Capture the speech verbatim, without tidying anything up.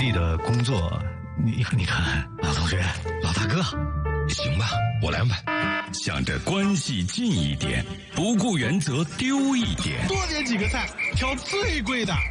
地的工作，你你看，老同学、老大哥， 行吧，我来安排。想着关系近一点，不顾原则丢一点， 多点几个菜，挑最贵的。